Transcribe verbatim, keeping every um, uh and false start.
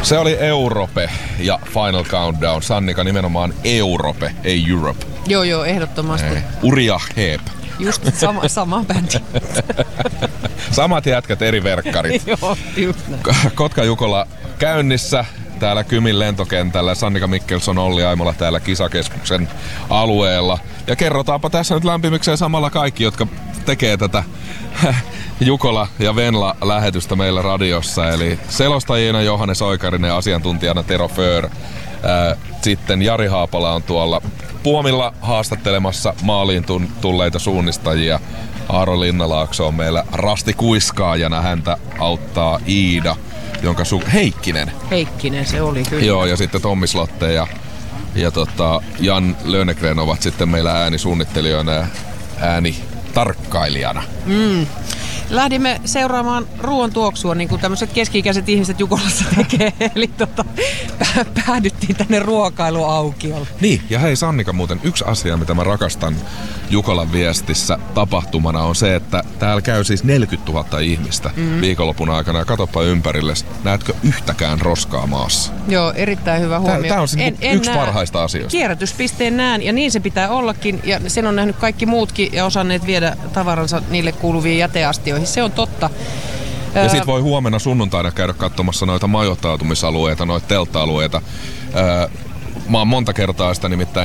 Se oli Europe ja Final Countdown. Sannika nimenomaan Europe, ei Europe. Joo, joo, ehdottomasti. Ei. Uria Heep. Just sama, sama bändi. Samat jätkät, eri verkkarit. Joo, just näin. Kotka Jukola käynnissä täällä Kymin lentokentällä. Sannika Mikkelson, Olli Aimola täällä kisakeskuksen alueella. Ja kerrotaanpa tässä nyt lämpimikseen samalla kaikki, jotka tekee tätä Jukola ja Venla lähetystä meillä radiossa. Eli selostajina Johannes Oikarinen ja asiantuntijana Tero Föör. Sitten Jari Haapala on tuolla puomilla haastattelemassa maaliin tulleita suunnistajia. Aaro Linnalaakso on meillä rastikuiskaajana. Häntä auttaa Iida, jonka su- Heikkinen. Heikkinen se oli kyllä. Joo, ja sitten Tommi Slotte ja, ja tota, Jan Lönegren ovat sitten meillä äänisuunnittelijoina ja äänitarkkailijana. Mm. Lähdimme seuraamaan ruoan tuoksua, niin kuin tämmöiset keski-ikäiset ihmiset Jukolassa tekee. Eli tota, päädyttiin tänne ruokailuaukiolle. Niin, ja hei Sannika, muuten yksi asia, mitä mä rakastan Jukolan viestissä tapahtumana on se, että täällä käy siis neljäkymmentätuhatta ihmistä mm-hmm. viikonlopun aikana. Ja katoppa ympärille, näetkö yhtäkään roskaa maassa? Joo, erittäin hyvä huomio. Tämä on siis en, en yksi näe. Parhaista asioista. Kierrätyspisteen näen, ja niin se pitää ollakin. Ja sen on nähnyt kaikki muutkin ja osanneet viedä tavaransa niille kuuluviin jäteastioihin. Se on totta. Ja sit voi huomenna sunnuntaina käydä katsomassa noita majoittautumisalueita, noita teltta-alueita. Mä oon monta kertaa sitä nimittäin